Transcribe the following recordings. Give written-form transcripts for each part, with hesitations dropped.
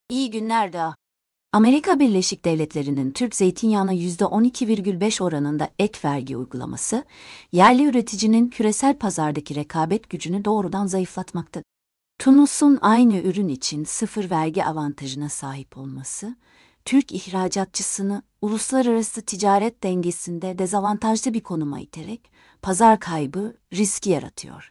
İyi günler de. Amerika Birleşik Devletleri'nin Türk zeytinyağına %12,5 oranında ek vergi uygulaması, yerli üreticinin küresel pazardaki rekabet gücünü doğrudan zayıflatmaktadır. Tunus'un aynı ürün için sıfır vergi avantajına sahip olması, Türk ihracatçısını uluslararası ticaret dengesinde dezavantajlı bir konuma iterek pazar kaybı riski yaratıyor.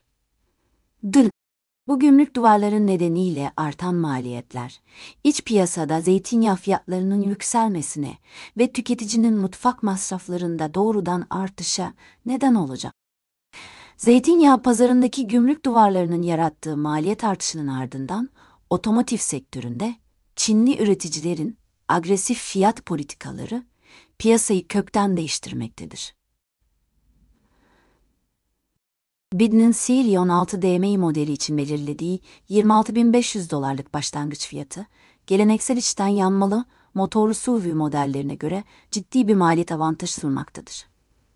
Bu gümrük duvarları nedeniyle artan maliyetler, iç piyasada zeytinyağı fiyatlarının yükselmesine ve tüketicinin mutfak masraflarında doğrudan artışa neden olacak. Zeytinyağı pazarındaki gümrük duvarlarının yarattığı maliyet artışının ardından otomotiv sektöründe Çinli üreticilerin agresif fiyat politikaları piyasayı kökten değiştirmektedir. BİD'nin Sirion 6 DMI modeli için belirlediği $26.500 başlangıç fiyatı, geleneksel içten yanmalı, motorlu SUV modellerine göre ciddi bir maliyet avantajı sunmaktadır.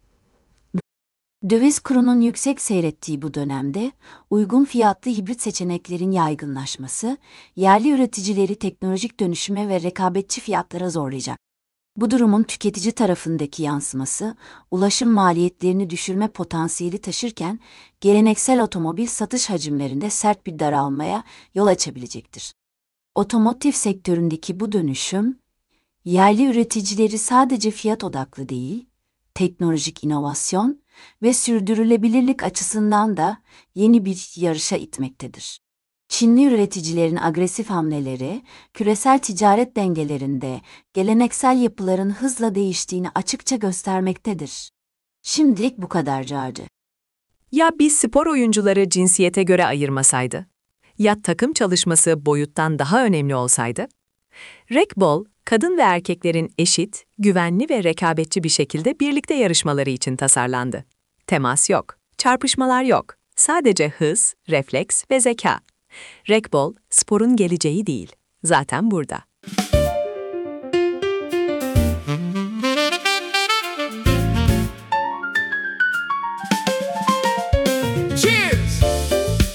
Döviz kurunun yüksek seyrettiği bu dönemde, uygun fiyatlı hibrit seçeneklerin yaygınlaşması, yerli üreticileri teknolojik dönüşüme ve rekabetçi fiyatlara zorlayacak. Bu durumun tüketici tarafındaki yansıması, ulaşım maliyetlerini düşürme potansiyeli taşırken, geleneksel otomobil satış hacimlerinde sert bir daralmaya yol açabilecektir. Otomotiv sektöründeki bu dönüşüm, yerli üreticileri sadece fiyat odaklı değil, teknolojik inovasyon ve sürdürülebilirlik açısından da yeni bir yarışa itmektedir. Çinli üreticilerin agresif hamleleri, küresel ticaret dengelerinde geleneksel yapıların hızla değiştiğini açıkça göstermektedir. Şimdilik bu kadar Cacı. Ya biz spor oyuncuları cinsiyete göre ayırmasaydı? Ya takım çalışması boyuttan daha önemli olsaydı? Racquetball, kadın ve erkeklerin eşit, güvenli ve rekabetçi bir şekilde birlikte yarışmaları için tasarlandı. Temas yok, çarpışmalar yok, sadece hız, refleks ve zeka. Racquetball, sporun geleceği değil, zaten burada.